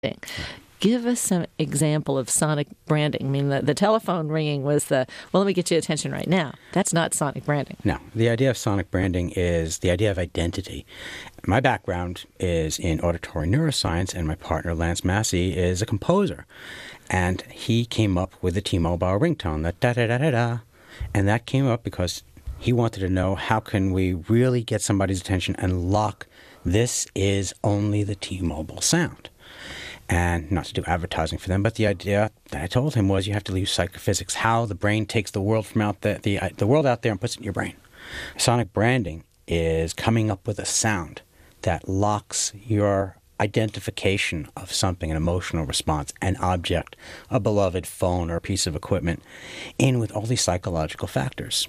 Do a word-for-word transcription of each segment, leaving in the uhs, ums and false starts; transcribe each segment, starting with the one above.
Give us some example of sonic branding. I mean, the, the telephone ringing was the, well, let me get your attention right now. That's not sonic branding. No. The idea of sonic branding is the idea of identity. My background is in auditory neuroscience, and my partner, Lance Massey, is a composer. And he came up with the T-Mobile ringtone, that da-da-da-da-da. And that came up because he wanted to know, how can we really get somebody's attention and lock, this is only the T-Mobile sound. And not to do advertising for them, but the idea that I told him was you have to use psychophysics, how the brain takes the world from out the, the, the world out there and puts it in your brain. Sonic branding is coming up with a sound that locks your identification of something, an emotional response, an object, a beloved phone or a piece of equipment, in with all these psychological factors.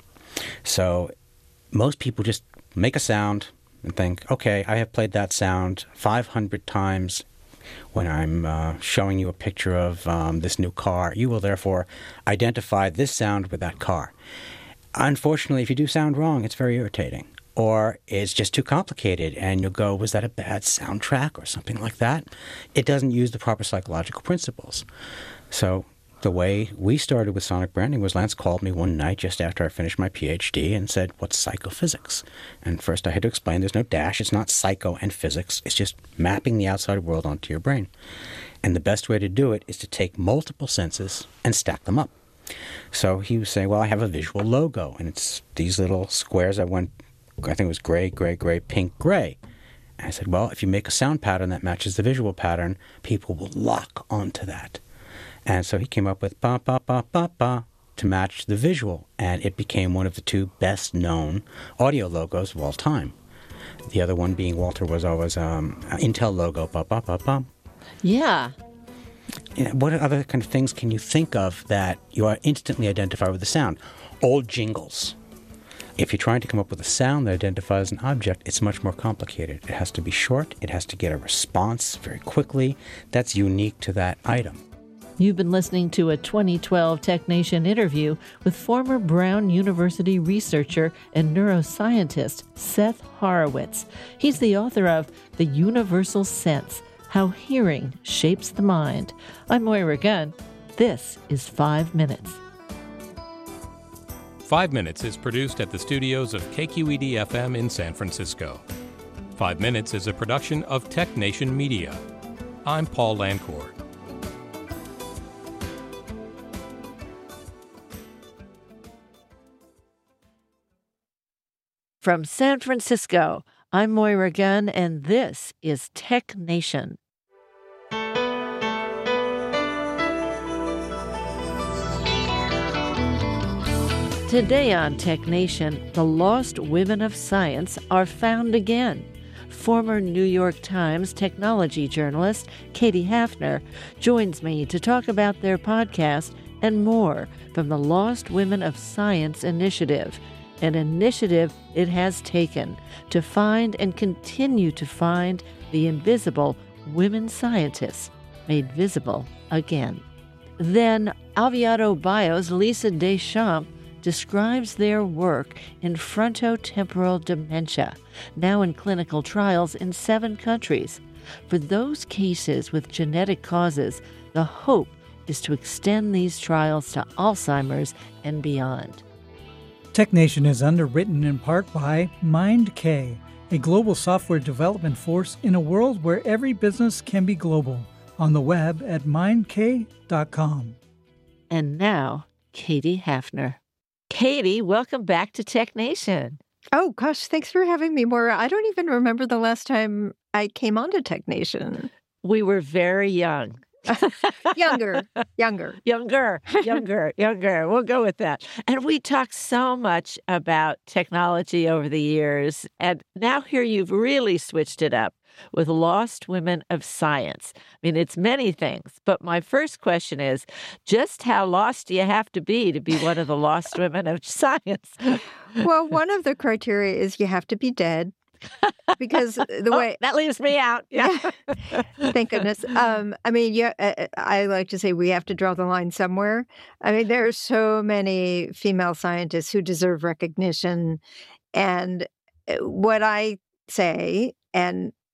So most people just make a sound and think, okay, I have played that sound five hundred times. When I'm uh, showing you a picture of um, this new car, you will therefore identify this sound with that car. Unfortunately, if you do sound wrong, it's very irritating. Or it's just too complicated, and you'll go, was that a bad soundtrack or something like that? It doesn't use the proper psychological principles. So the way we started with sonic branding was Lance called me one night just after I finished my P H D and said, what's psychophysics? And first I had to explain there's no dash. It's not psycho and physics. It's just mapping the outside world onto your brain. And the best way to do it is to take multiple senses and stack them up. So he was saying, well, I have a visual logo, and it's these little squares that went, I think it was gray, gray, gray, pink, gray. And I said, well, if you make a sound pattern that matches the visual pattern, people will lock onto that. And so he came up with ba ba ba ba ba to match the visual, and it became one of the two best-known audio logos of all time. The other one being Walter was always um, Intel logo, ba ba ba ba. Yeah. You know, what other kind of things can you think of that you are instantly identify with the sound? Old jingles. If you're trying to come up with a sound that identifies an object, it's much more complicated. It has to be short. It has to get a response very quickly. That's unique to that item. You've been listening to a twenty twelve TechNation interview with former Brown University researcher and neuroscientist Seth Horowitz. He's the author of The Universal Sense, How Hearing Shapes the Mind. I'm Moira Gunn. This is Five Minutes. Five Minutes is produced at the studios of K Q E D F M in San Francisco. Five Minutes is a production of TechNation Media. I'm Paul Lancourt. From San Francisco, I'm Moira Gunn, and this is TechNation. Today on TechNation, the lost women of science are found again. Former New York Times technology journalist Katie Hafner joins me to talk about their podcast and more from the Lost Women of Science initiative, an initiative it has taken to find and continue to find the invisible women scientists made visible again. Then Alviado Bio's Lisa Deschamps describes their work in frontotemporal dementia, now in clinical trials in seven countries. For those cases with genetic causes, the hope is to extend these trials to Alzheimer's and beyond. TechNation is underwritten in part by MindK, a global software development force in a world where every business can be global. On the web at mind k dot com. And now, Katie Hafner. Katie, welcome back to TechNation. Oh, gosh, thanks for having me, Maura. I don't even remember the last time I came on to TechNation. We were very young. younger, younger, younger, younger, younger. We'll go with that. And we talked so much about technology over the years. And now here you've really switched it up with Lost Women of Science. I mean, it's many things. But my first question is, just how lost do you have to be to be one of the Lost Women of Science? Well, one of the criteria is you have to be dead. Because the oh, way that leaves me out. Yeah. Thank goodness. Um, I mean, yeah, I, I like to say we have to draw the line somewhere. I mean, there are so many female scientists who deserve recognition. And what I say, and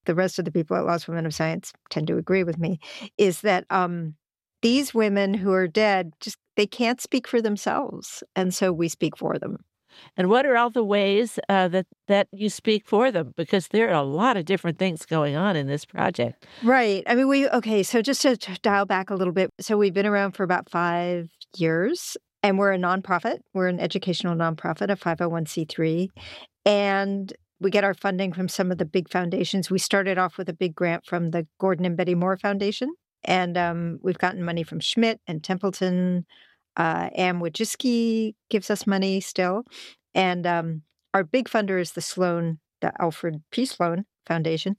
the rest of the people at Lost Women of Science tend to agree with me, is that um, these women who are dead, just they can't speak for themselves. And so we speak for them. And what are all the ways uh, that, that you speak for them? Because there are a lot of different things going on in this project. Right. I mean, we, okay, so just to dial back a little bit. So we've been around for about five years, and we're a nonprofit. We're an educational nonprofit, a five oh one c three. And we get our funding from some of the big foundations. We started off with a big grant from the Gordon and Betty Moore Foundation. And um, we've gotten money from Schmidt and Templeton. Uh, Anne Wojcicki gives us money still. And um, our big funder is the Sloan, the Alfred P. Sloan Foundation.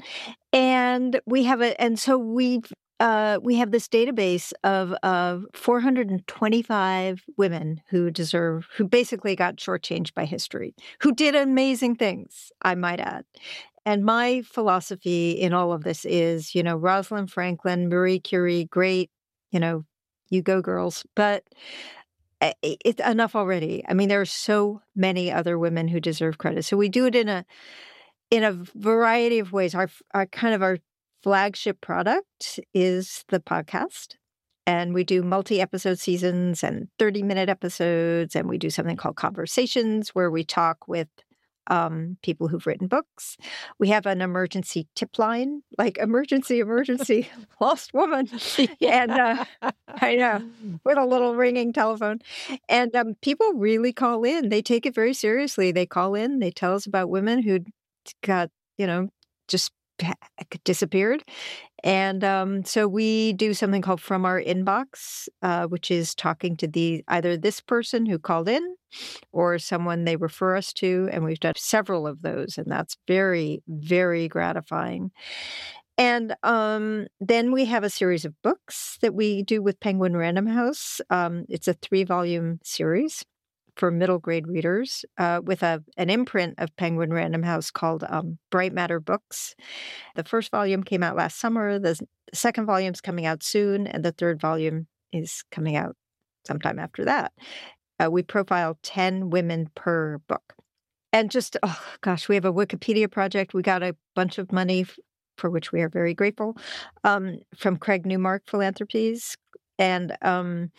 And we have a, and so we've, uh, we have this database of, of four hundred twenty-five women who deserve, who basically got shortchanged by history, who did amazing things, I might add. And my philosophy in all of this is, you know, Rosalind Franklin, Marie Curie, great, you know, you go girls, but it's enough already. I mean, there are so many other women who deserve credit. So we do it in a in a variety of ways. Our our kind of our flagship product is the podcast, and we do multi-episode seasons and thirty-minute episodes, and we do something called Conversations, where we talk with Um, people who've written books. We have an emergency tip line, like emergency, emergency, lost woman. Yeah. And uh, I know, with a little ringing telephone. And um, people really call in. They take it very seriously. They call in. They tell us about women who got, you know, just disappeared. And um, so we do something called From Our Inbox, uh, which is talking to the either this person who called in or someone they refer us to. And we've done several of those. And that's very, very gratifying. And um, then we have a series of books that we do with Penguin Random House. Um, it's a three-volume series for middle grade readers uh, with a an imprint of Penguin Random House called um, Bright Matter Books. The first volume came out last summer. The second volume is coming out soon, and the third volume is coming out sometime after that. Uh, we profile ten women per book. And just, oh gosh, we have a Wikipedia project. We got a bunch of money f- for which we are very grateful um, from Craig Newmark Philanthropies. And um,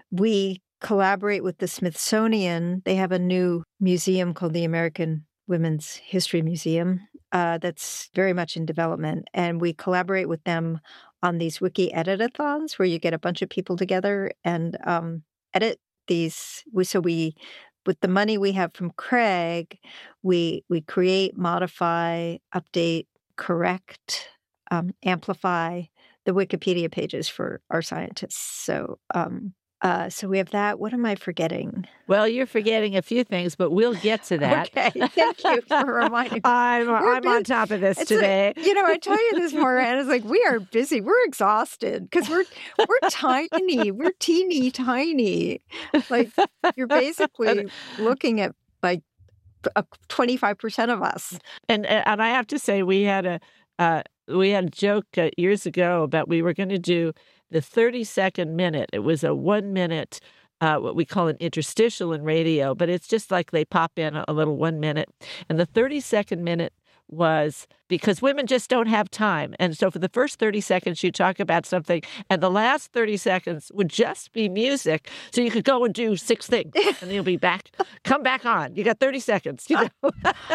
we collaborate with the Smithsonian. They have a new museum called the American Women's History Museum uh, that's very much in development. And we collaborate with them on these wiki edit-a-thons where you get a bunch of people together and um, edit these. We, so we, with the money we have from Craig, we we create, modify, update, correct, um, amplify the Wikipedia pages for our scientists. So um, Uh, so we have that. What am I forgetting? Well, you're forgetting a few things, but we'll get to that. Okay, thank you for reminding me. I'm, We're I'm busy. on top of this It's today. like, you know, I tell you this, Maura, and it's like we are busy. We're exhausted because we're we're tiny. We're teeny tiny. Like you're basically looking at like twenty-five percent of us. And and I have to say, we had a uh, we had a joke uh, years ago about we were going to do the thirty-second minute. It was a one-minute, uh, what we call an interstitial in radio, but it's just like they pop in a, a little one minute. And the thirty-second minute was because women just don't have time. And so for the first thirty seconds, you talk about something, and the last thirty seconds would just be music. So you could go and do six things, and you'll be back. Come back on. You got thirty seconds. You know? Oh,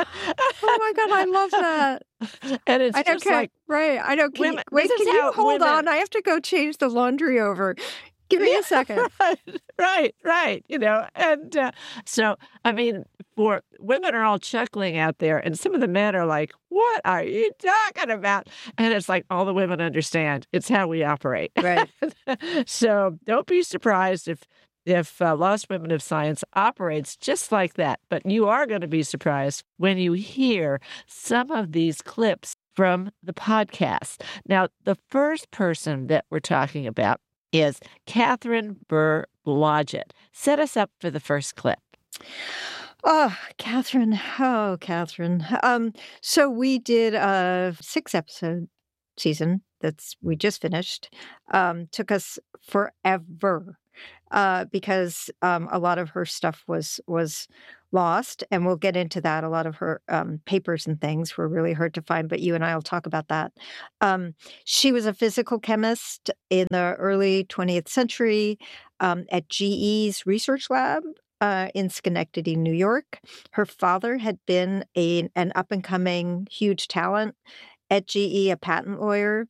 my God. I love that. And it's I just okay, like, right. I know. Can women, you, wait, this is can you how hold women, on? I have to go change the laundry over. Give me a second. Right, right, right. You know, and uh, so, I mean, for women are all chuckling out there, and some of the men are like, what are you talking about? And it's like, all the women understand. It's how we operate. Right. So don't be surprised if if uh, Lost Women of Science operates just like that. But you are going to be surprised when you hear some of these clips from the podcast. Now, the first person that we're talking about is Catherine Burr Blodgett. Set us up for the first clip. Oh, Catherine. Oh, Catherine. Um, so we did a six episode season that's we just finished um, took us forever uh, because um, a lot of her stuff was was lost, and we'll get into that. A lot of her um, papers and things were really hard to find, but you and I will talk about that. Um, she was a physical chemist in the early twentieth century um, at G E's research lab uh, in Schenectady, New York. Her father had been a, an up-and-coming huge talent at G E, a patent lawyer,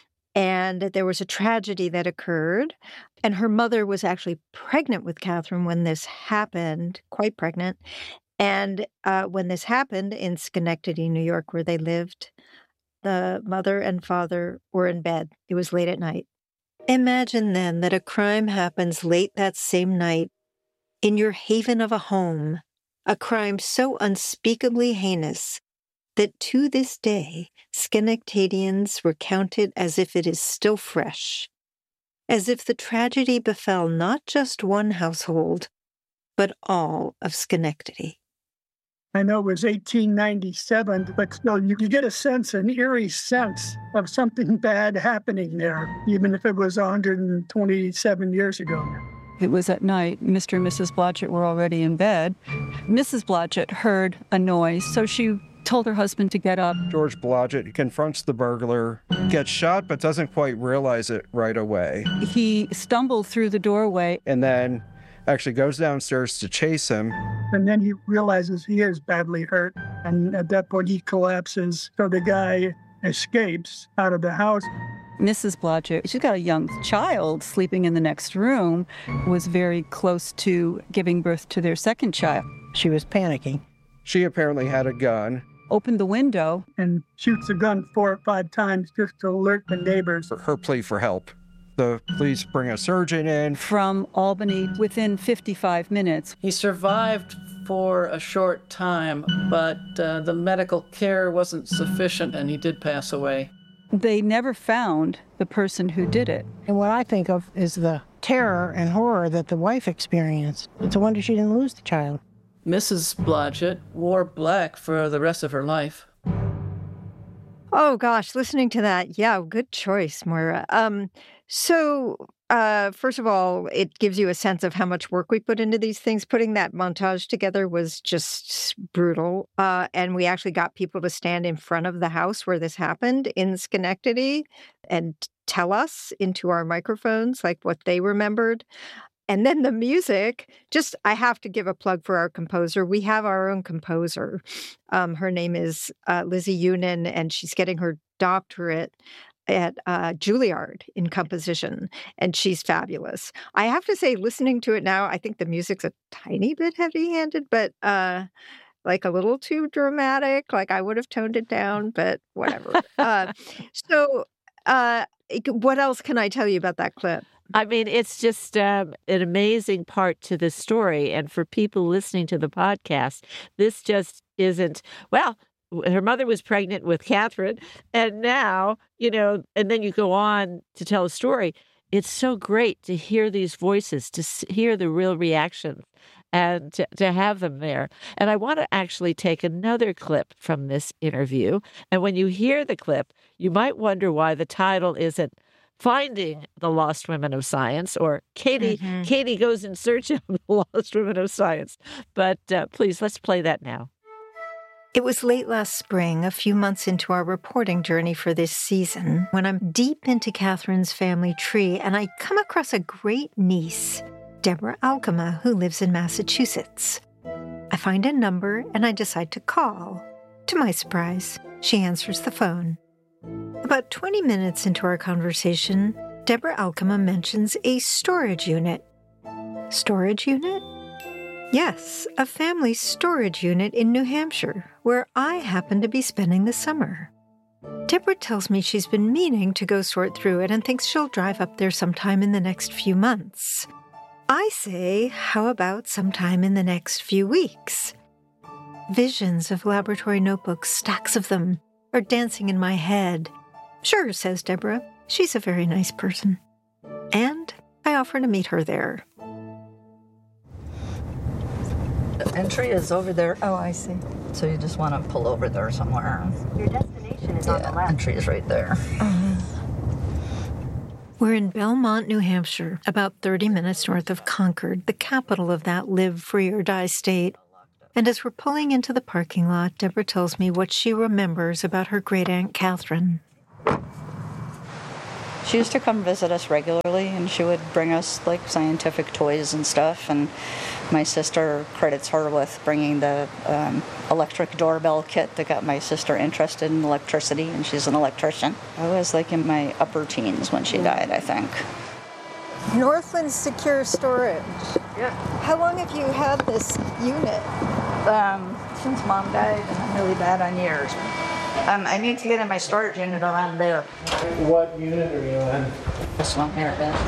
and there was a tragedy that occurred, and her mother was actually pregnant with Catherine when this happened, quite pregnant. And uh, when this happened in Schenectady, New York, where they lived, the mother and father were in bed. It was late at night. Imagine then that a crime happens late that same night in your haven of a home, a crime so unspeakably heinous that to this day, Schenectadians recount it as if it is still fresh, as if the tragedy befell not just one household, but all of Schenectady. I know it was eighteen ninety-seven, but still, you, you get a sense, an eerie sense of something bad happening there, even if it was one hundred twenty-seven years ago. It was at night. Mister and Missus Blodgett were already in bed. Missus Blodgett heard a noise, so she told her husband to get up. George Blodgett confronts the burglar, gets shot, but doesn't quite realize it right away. He stumbled through the doorway. And then actually goes downstairs to chase him. And then he realizes he is badly hurt. And at that point, he collapses. So the guy escapes out of the house. Missus Blodgett, she's got a young child sleeping in the next room, was very close to giving birth to their second child. She was panicking. She apparently had a gun. Opened the window. And shoots the gun four or five times just to alert the neighbors. Her plea for help. The police bring a surgeon in. From Albany within fifty-five minutes. He survived for a short time, but uh, the medical care wasn't sufficient and he did pass away. They never found the person who did it. And what I think of is the terror and horror that the wife experienced. It's a wonder she didn't lose the child. Missus Blodgett wore black for the rest of her life. Oh, gosh, listening to that, yeah, good choice, Moira. Um, so, uh, first of all, it gives you a sense of how much work we put into these things. Putting that montage together was just brutal. Uh, and we actually got people to stand in front of the house where this happened in Schenectady and tell us into our microphones, like, what they remembered. And then the music, just, I have to give a plug for our composer. We have our own composer. Um, her name is uh, Lizzie Unin, and she's getting her doctorate at uh, Juilliard in composition, and she's fabulous. I have to say, listening to it now, I think the music's a tiny bit heavy-handed, but uh, like a little too dramatic. Like I would have toned it down, but whatever. uh, so uh, what else can I tell you about that clip? I mean, it's just um, an amazing part to the story. And for people listening to the podcast, this just isn't, well, her mother was pregnant with Catherine. And now, you know, and then you go on to tell a story. It's so great to hear these voices, to hear the real reactions and to, to have them there. And I want to actually take another clip from this interview. And when you hear the clip, you might wonder why the title isn't Finding the Lost Women of Science, or Katie mm-hmm. Katie goes in search of the Lost Women of Science. But uh, please, let's play that now. It was late last spring, a few months into our reporting journey for this season, when I'm deep into Catherine's family tree and I come across a great niece, Deborah Alkema, who lives in Massachusetts. I find a number and I decide to call. To my surprise, she answers the phone. About twenty minutes into our conversation, Deborah Alkema mentions a storage unit. Storage unit? Yes, a family storage unit in New Hampshire, where I happen to be spending the summer. Deborah tells me she's been meaning to go sort through it and thinks she'll drive up there sometime in the next few months. I say, how about sometime in the next few weeks? Visions of laboratory notebooks, stacks of them, are dancing in my head. Sure, says Deborah. She's a very nice person. And I offer to meet her there. The entry is over there. Oh, I see. So you just want to pull over there somewhere. Your destination is yeah, on the left. Entry is right there. Uh-huh. We're in Belmont, New Hampshire, about thirty minutes north of Concord, the capital of that live free or die state. And as we're pulling into the parking lot, Deborah tells me what she remembers about her great-aunt Catherine. She used to come visit us regularly, and she would bring us, like, scientific toys and stuff, and my sister credits her with bringing the um, electric doorbell kit that got my sister interested in electricity, and she's an electrician. I was, like, in my upper teens when she died, I think. Northland Secure Storage. Yeah. How long have you had this unit? Um, since Mom died, and I'm really bad on years. Um, I need to get in my storage unit around there. What unit are you in? This one here, Ben.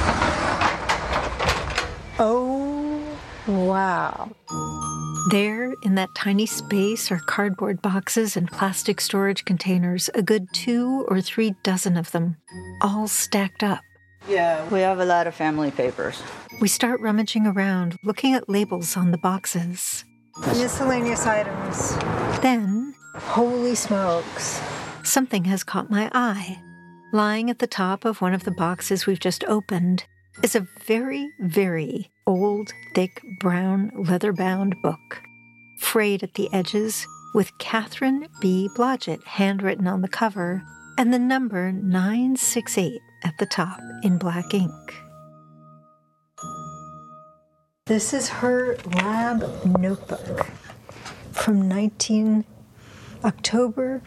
Oh, wow. There, in that tiny space, are cardboard boxes and plastic storage containers, a good two or three dozen of them, all stacked up. Yeah, we have a lot of family papers. We start rummaging around, looking at labels on the boxes. Miscellaneous items. Then, holy smokes, something has caught my eye. Lying at the top of one of the boxes we've just opened is a very, very old, thick, brown, leather-bound book, frayed at the edges, with Catherine B. Blodgett handwritten on the cover, and the number nine six eight at the top in black ink. This is her lab notebook from nineteen October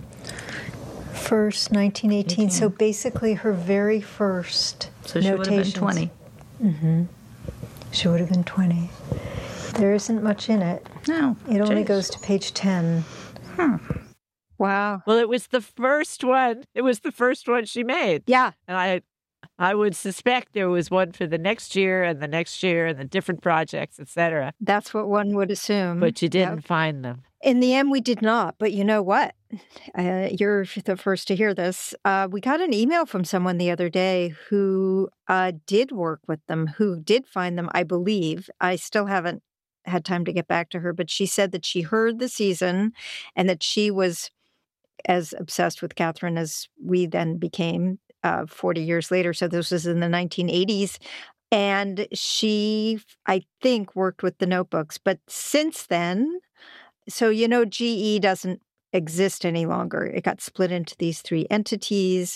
first, nineteen eighteen. So basically her very first So she would have been twenty. Mm-hmm. She would have been twenty. There isn't much in it. No. It only Geez. goes to page ten. Hmm. Wow. Well, it was the first one. It was the first one she made. Yeah. And I I would suspect there was one for the next year and the next year and the different projects, et cetera. That's what one would assume. But you didn't Yep. find them. In the end, we did not. But you know what? Uh, you're the first to hear this. Uh, we got an email from someone the other day who uh, did work with them, who did find them, I believe. I still haven't had time to get back to her, but she said that she heard the season and that she was as obsessed with Catherine as we then became uh, forty years later. So this was in the nineteen eighties. And she, I think, worked with the notebooks. But since then, so, you know, G E doesn't exist any longer. It got split into these three entities.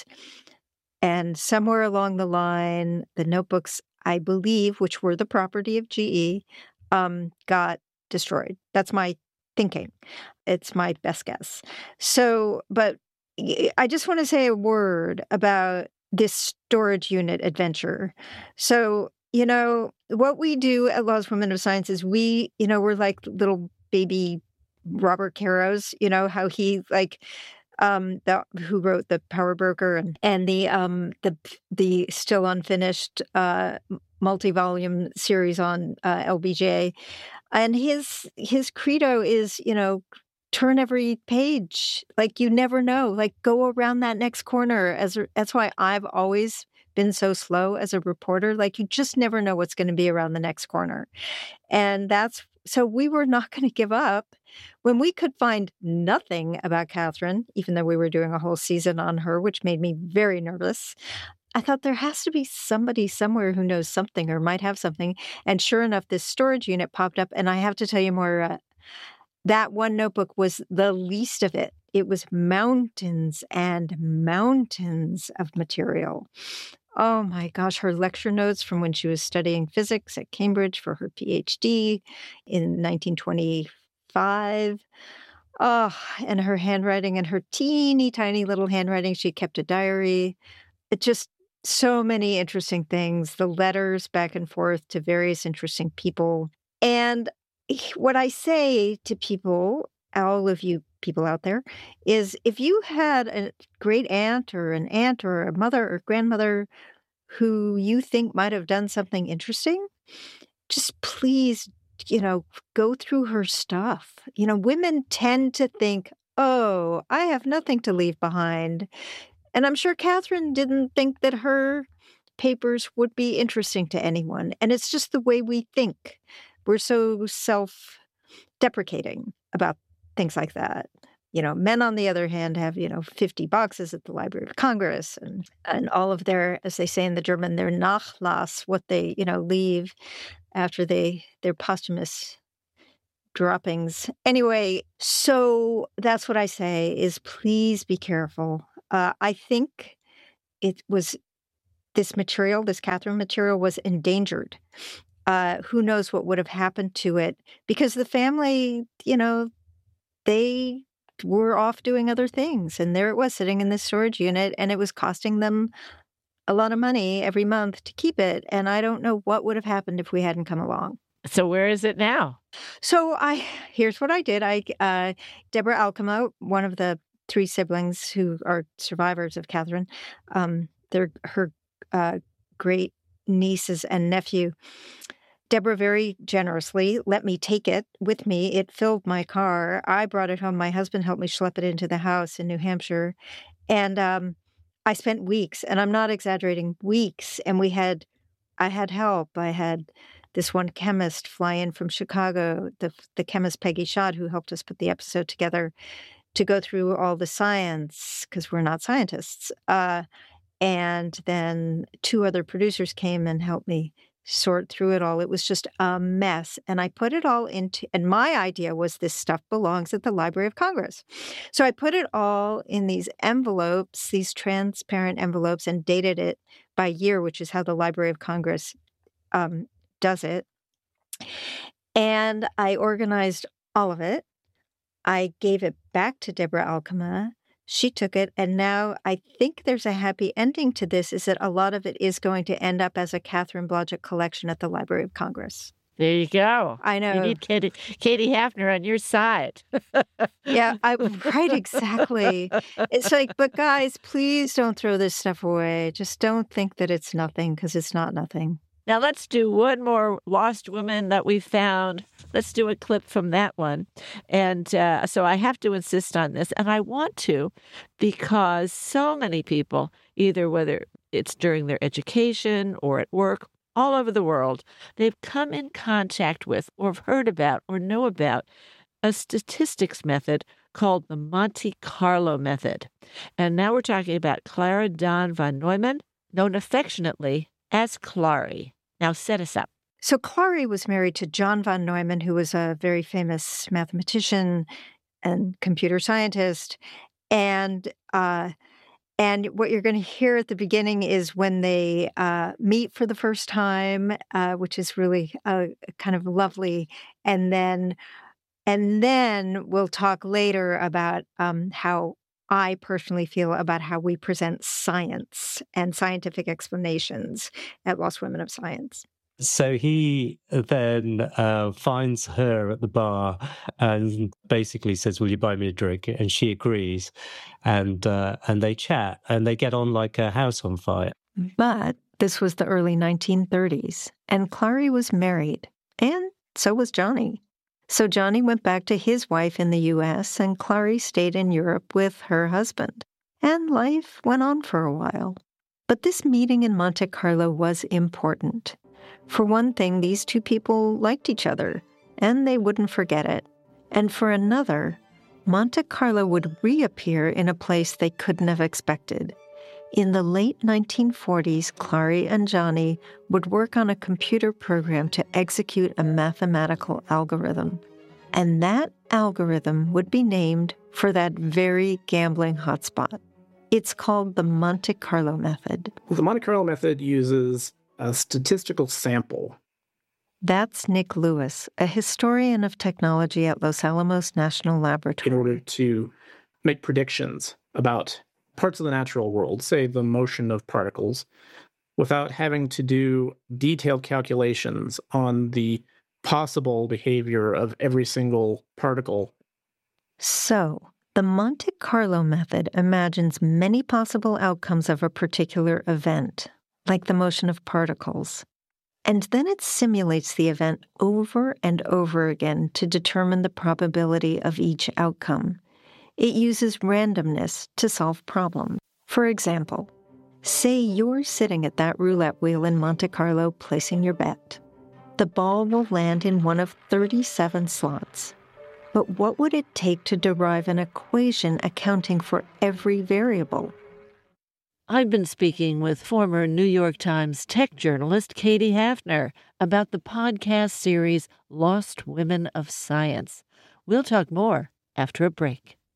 And somewhere along the line, the notebooks, I believe, which were the property of G E, um, got destroyed. That's my thinking. It's my best guess. So, but I just want to say a word about this storage unit adventure. So, you know, what we do at Lost Women of Science is we, you know, we're like little baby Robert Caros, you know, how he like um the who wrote The Power Broker and and the um the the still unfinished uh multi-volume series on uh, L B J. And his his credo is, you know, turn every page. Like, you never know. Like, go around that next corner. As that's why I've always been so slow as a reporter. Like, you just never know what's going to be around the next corner. And that's so we were not going to give up when we could find nothing about Catherine, even though we were doing a whole season on her, which made me very nervous. I thought there has to be somebody somewhere who knows something or might have something. And sure enough, this storage unit popped up. And I have to tell you more, uh, that one notebook was the least of it. It was mountains and mountains of material. Oh my gosh, her lecture notes from when she was studying physics at Cambridge for her P H D in nineteen twenty-five. Oh, and her handwriting and her teeny tiny little handwriting. She kept a diary. It just so many interesting things, the letters back and forth to various interesting people. And what I say to people, all of you people out there, is if you had a great aunt or an aunt or a mother or grandmother who you think might have done something interesting, just please, you know, go through her stuff. You know, women tend to think, oh, I have nothing to leave behind. And I'm sure Catherine didn't think that her papers would be interesting to anyone. And it's just the way we think. We're so self-deprecating about things like that. You know, men, on the other hand, have, you know, fifty boxes at the Library of Congress and, and all of their, as they say in the German, their Nachlass, what they, you know, leave after they their posthumous droppings. Anyway, so that's what I say is please be careful. Uh, I think it was this material, this Catherine material was endangered. Uh, who knows what would have happened to it? Because the family, you know, they were off doing other things. And there it was sitting in this storage unit, and it was costing them a lot of money every month to keep it. And I don't know what would have happened if we hadn't come along. So where is it now? So I here's what I did. I uh, Deborah Alkema, one of the three siblings who are survivors of Catherine, um, they're her uh, great nieces and nephew. Deborah very generously let me take it with me. It filled my car. I brought it home. My husband helped me schlep it into the house in New Hampshire. And um, I spent weeks, and I'm not exaggerating, weeks. And we had, I had help. I had this one chemist fly in from Chicago, the, the chemist Peggy Schott, who helped us put the episode together, to go through all the science, because we're not scientists. Uh, and then two other producers came and helped me sort through it all. It was just a mess. And I put it all into, and my idea was this stuff belongs at the Library of Congress. So I put it all in these envelopes, these transparent envelopes, and dated it by year, which is how the Library of Congress um, does it. And I organized all of it. I gave it back to Deborah Alkema. She took it, and now I think there's a happy ending to this, is that a lot of it is going to end up as a Catherine Blodgett collection at the Library of Congress. There you go. I know. You need Katie, Katie Hafner on your side. Yeah, I, right, exactly. It's like, but guys, please don't throw this stuff away. Just don't think that it's nothing, because it's not nothing. Now let's do one more lost woman that we found. Let's do a clip from that one. And uh, so I have to insist on this, and I want to because so many people, either whether it's during their education or at work, all over the world, they've come in contact with or have heard about or know about a statistics method called the Monte Carlo method. And now we're talking about Clara Dawn von Neumann, known affectionately as Clary. Now set us up. So Clary was married to John von Neumann, who was a very famous mathematician and computer scientist. And uh, and what you're going to hear at the beginning is when they uh, meet for the first time, uh, which is really uh, kind of lovely. And then and then we'll talk later about um, how I personally feel about how we present science and scientific explanations at Lost Women of Science. So he then uh, finds her at the bar and basically says, "Will you buy me a drink?" And she agrees, and uh, and they chat and they get on like a house on fire. But this was the early nineteen thirties, and Clary was married, and so was Johnny. So Johnny went back to his wife in the U S, and Clary stayed in Europe with her husband. And life went on for a while. But this meeting in Monte Carlo was important. For one thing, these two people liked each other, and they wouldn't forget it. And for another, Monte Carlo would reappear in a place they couldn't have expected. In the late nineteen forties, Clary and Johnny would work on a computer program to execute a mathematical algorithm. And that algorithm would be named for that very gambling hotspot. It's called the Monte Carlo method. The Monte Carlo method uses a statistical sample. That's Nick Lewis, a historian of technology at Los Alamos National Laboratory. In order to make predictions about parts of the natural world, say the motion of particles, without having to do detailed calculations on the possible behavior of every single particle. So, the Monte Carlo method imagines many possible outcomes of a particular event, like the motion of particles. And then it simulates the event over and over again to determine the probability of each outcome. It uses randomness to solve problems. For example, say you're sitting at that roulette wheel in Monte Carlo placing your bet. The ball will land in one of thirty-seven slots. But what would it take to derive an equation accounting for every variable? I've been speaking with former New York Times tech journalist Katie Hafner about the podcast series Lost Women of Science. We'll talk more after a break.